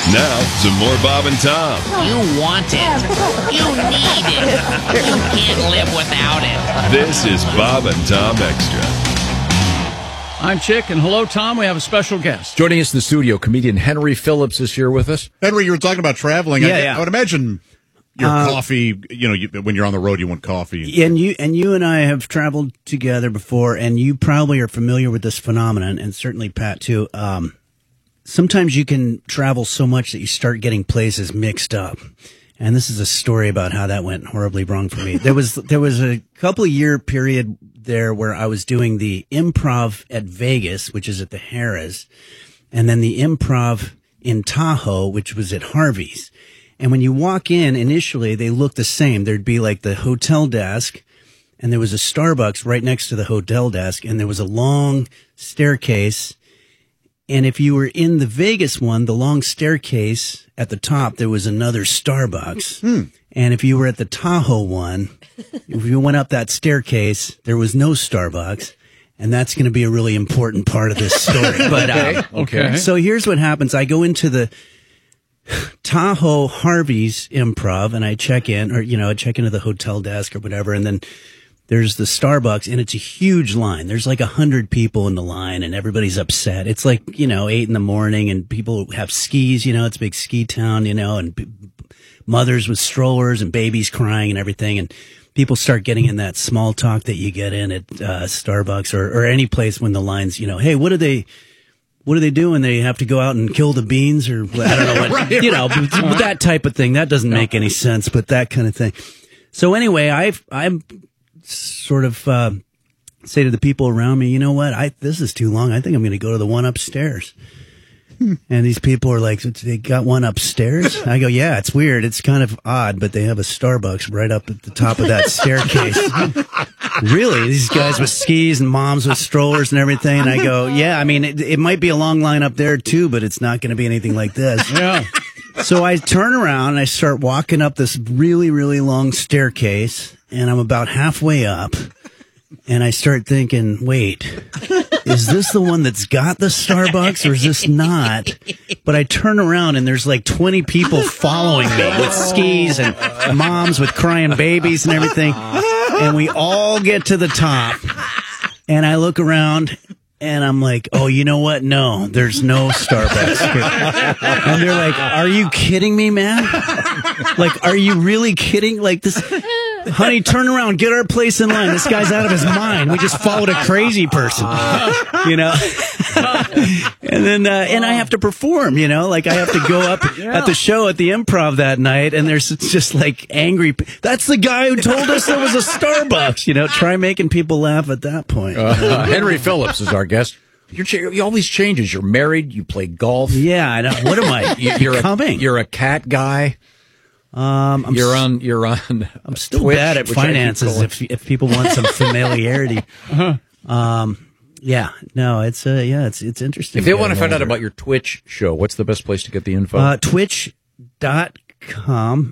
Now, some more Bob and Tom. You want it. You need it. You can't live without it. This is Bob and Tom Extra. I'm Chick, and hello, Tom. We have a special guest. Joining us in the studio, comedian Henry Phillips is here with us. Henry, you were talking about traveling. Yeah. I would imagine your coffee, when you're on the road, you want coffee. And you and I have traveled together before, and you probably are familiar with this phenomenon, and certainly Pat too. Sometimes you can travel so much that you start getting places mixed up. And this is a story about how that went horribly wrong for me. There was a couple of year period there where I was doing the Improv at Vegas, which is at the Harrah's, and then the Improv in Tahoe, which was at Harvey's. And when you walk in, initially they look the same. There'd be like the hotel desk, and there was a Starbucks right next to the hotel desk, and there was a long staircase. And if you were in the Vegas one, the long staircase at the top, there was another Starbucks. And if you were at the Tahoe one, if you went up that staircase, there was no Starbucks. And that's going to be a really important part of this story. But, Okay. So here's what happens. I go into the Tahoe Harvey's Improv and I check in, or, I check into the hotel desk or whatever. And then there's the Starbucks, and it's a huge line. There's like 100 people in the line, and everybody's upset. It's like, 8 in the morning, and people have skis, it's a big ski town, and mothers with strollers and babies crying and everything. And people start getting in that small talk that you get in at Starbucks or any place when the line's, hey, what do they do when they have to go out and kill the beans, or I don't know what, that type of thing. That doesn't make any sense, but that kind of thing. So anyway, I'm sort of say to the people around me, you know what? This is too long. I think I'm going to go to the one upstairs. And these people are like, they got one upstairs? I go, yeah, it's weird. It's kind of odd, but they have a Starbucks right up at the top of that staircase. Really? These guys with skis and moms with strollers and everything. And I go, yeah, I mean, it might be a long line up there too, but it's not going to be anything like this. Yeah. So I turn around and I start walking up this really, really long staircase, and I'm about halfway up, and I start thinking, wait, is this the one that's got the Starbucks, or is this not? But I turn around, and there's like 20 people following me with skis and moms with crying babies and everything, and we all get to the top, and I look around, and I'm like, oh, you know what? No, there's no Starbucks. And they're like, are you kidding me, man? Like, are you really kidding? Like this, honey, turn around, get our place in line. This guy's out of his mind. We just followed a crazy person, And then, and I have to perform, like I have to go up at the show at the Improv that night, and there's just like angry. That's the guy who told us there was a Starbucks, try making people laugh at that point. Henry Phillips is our guest. You always changes. You're married. You play golf. Yeah, I know. What am I? You're a cat guy. I'm still Twitch, bad at finances. If people want some familiarity, yeah, no, it's interesting. If they want to find out about your Twitch show, what's the best place to get the info? Twitch.com/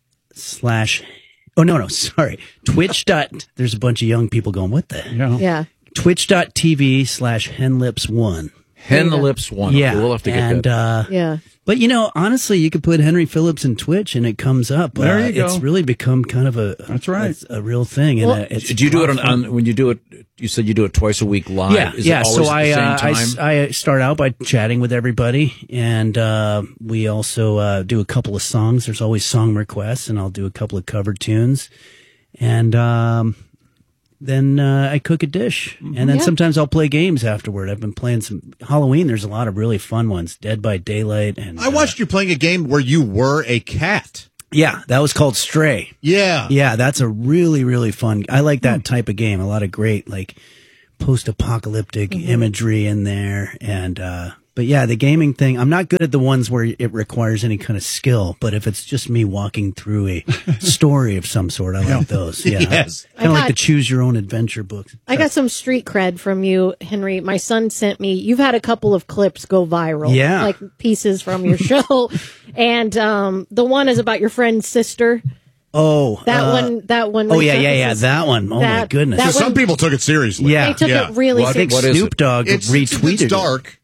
Oh, no, sorry. Twitch. There's a bunch of young people going, what the? Yeah. Twitch.tv/HenLips1. HenLips1. Yeah. We'll have to get that. Yeah. But, honestly, you could put Henry Phillips in Twitch and it comes up. There you go. It's really become kind of That's right. a real thing. And Do you do it on when you do it? You said you do it twice a week live. Yeah, Is it always So at the same time? I start out by chatting with everybody, and we also do a couple of songs. There's always song requests, and I'll do a couple of cover tunes, and then I cook a dish, and then sometimes I'll play games afterward. I've been playing some Halloween. There's a lot of really fun ones, Dead by Daylight, and I watched you playing a game where you were a cat. Yeah, that was called Stray. Yeah, that's a really, really fun. I like that type of game. A lot of great like post-apocalyptic imagery in there, and but yeah, the gaming thing. I'm not good at the ones where it requires any kind of skill, but if it's just me walking through a story of some sort, I like those. Yeah, Yes. kind of like the choose your own adventure books. I got some street cred from you, Henry. My son sent me. You've had a couple of clips go viral. Yeah. Like pieces from your show. And the one is about your friend's sister. Oh, That one. Oh yeah. That one. Oh my goodness. that Some one- people took it seriously. Yeah. They took it really I think seriously. What is Snoop it? Dogg It's retweeted. dark.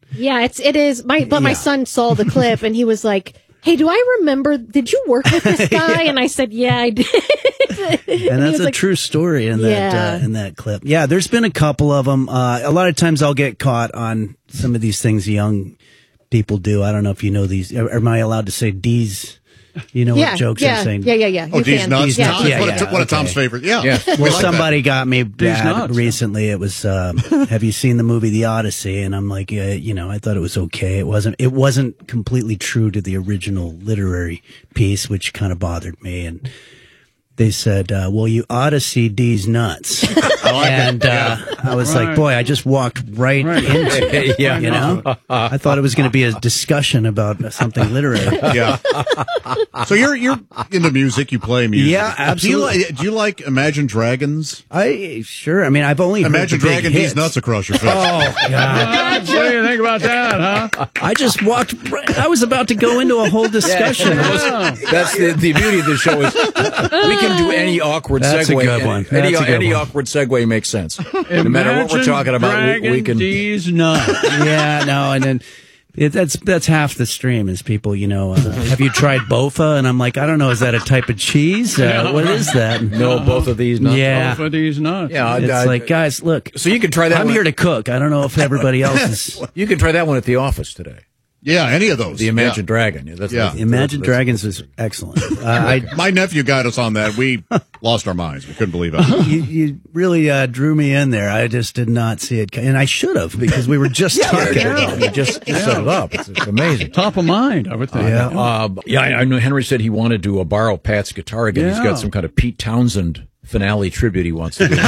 Yeah, it is. My son saw the clip and he was like, "Hey, do I remember? Did you work with this guy?" And I said, "Yeah, I did." And that's a true story in that clip. Yeah, there's been a couple of them. A lot of times I'll get caught on some of these things young people do. I don't know if you know these. Am I allowed to say D's? You know what jokes I'm saying? Yeah. Oh, D's nuts. Yeah. One of Tom's favorite. Yeah. Well, somebody got me bad recently. It was, have you seen the movie The Odyssey? And I'm like, I thought it was okay. It wasn't completely true to the original literary piece, which kind of bothered me. And they said, well, you ought to see D's nuts. And I was like, boy, I just walked right into it. Yeah, you know? I thought it was going to be a discussion about something literary. Yeah. So you're into music. You play music. Yeah, absolutely. Do you like Imagine Dragons? Sure. I mean, I've only Imagine heard the Dragon big D's hits. nuts across your face. Oh, God. What do you think about that, huh? I just walked right. I was about to go into a whole discussion. That's the beauty of the show is we can do any awkward That's a segue. good one. Any That's a good one. awkward segue makes sense. No matter what we're talking about, we can. D's nuts. Yeah, no, and then that's half the stream is people, have you tried Bofa? And I'm like, I don't know, is that a type of cheese? What is that? No, both of these nuts. Yeah. For these nuts. Yeah, It's like, guys, look. So you can try that. I'm one. here to cook. I don't know if everybody else is. You can try that one at the office today. Yeah, any of those. The Imagine Dragon. Imagine Dragons is excellent. My nephew got us on that. We lost our minds. We couldn't believe it. You really drew me in there. I just did not see it, and I should have because we were just talking about it. You just set it up. It's amazing. Top of mind, I would think. I know Henry said he wanted to borrow Pat's guitar again. He's got some kind of Pete Townsend finale tribute he wants to do.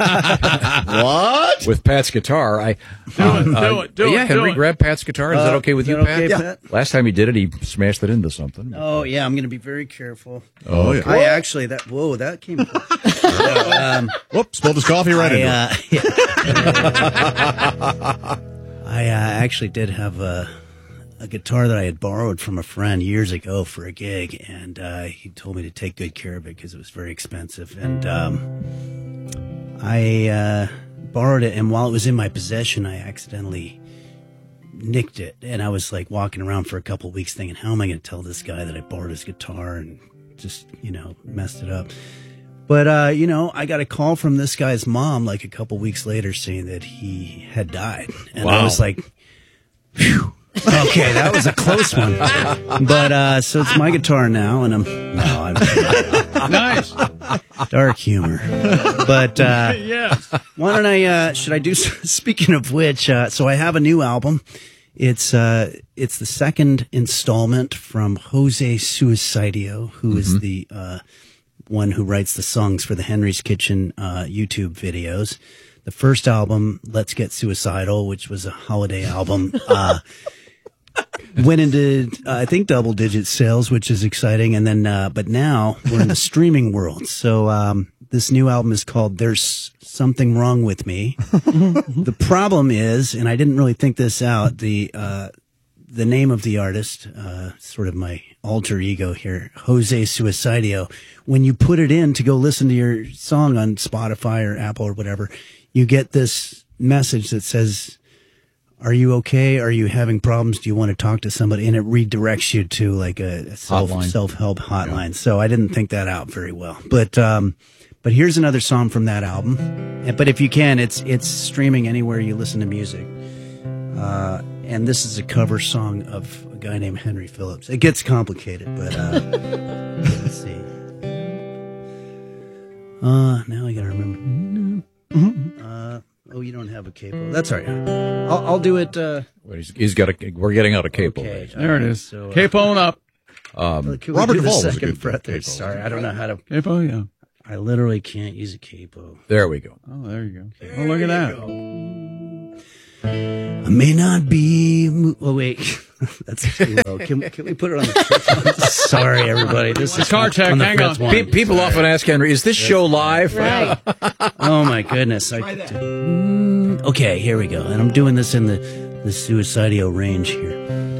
What? With Pat's guitar. Do it. Henry, grab Pat's guitar. Is that okay with you, Pat? okay, Pat? Last time he did it, he smashed it into something. Oh yeah, I'm going to be very careful. Oh, yeah. I actually that came. Whoops, spilled his coffee right into it. I actually did have a guitar that I had borrowed from a friend years ago for a gig, and he told me to take good care of it because it was very expensive. And I borrowed it, and while it was in my possession, I accidentally nicked it. And I was like walking around for a couple of weeks thinking, how am I going to tell this guy that I borrowed his guitar and just, messed it up. But, I got a call from this guy's mom like a couple weeks later saying that he had died. And I was like, phew. Okay, that was a close one. But, so it's my guitar now, and I'm Nice. dark humor. But, Yes. why don't should I do, speaking of which, so I have a new album. It's the second installment from Jose Suicidio, who is the, one who writes the songs for the Henry's Kitchen, YouTube videos. The first album, Let's Get Suicidal, which was a holiday album, went into, I think, double-digit sales, which is exciting. And then, but now we're in the streaming world. So this new album is called There's Something Wrong With Me. The problem is, and I didn't really think this out, the name of the artist, sort of my alter ego here, Jose Suicidio, when you put it in to go listen to your song on Spotify or Apple or whatever, you get this message that says, are you okay? Are you having problems? Do you want to talk to somebody? And it redirects you to like a self-help hotline. Yeah. So I didn't think that out very well. But here's another song from that album. But if you can, it's streaming anywhere you listen to music. And this is a cover song of a guy named Henry Phillips. It gets complicated, but let's see. Now I gotta remember. Oh, you don't have a capo. That's all right. I'll do it. He's got we're getting out of capo. Okay. There it is. So, Capo up. Robert Duvall was a second good fret there? capo. Sorry, I don't know how to. Capo, yeah. I literally can't use a capo. There we go. Oh, there you go. Oh, look at that. I may not be. Oh wait, that's too low. Can we put it on the? Sorry, everybody. This is Car tech, on the hang frets on. one. People often ask Henry, "Is this show live?" Right. Oh my goodness! Okay, here we go. And I'm doing this in the Suicidio range here.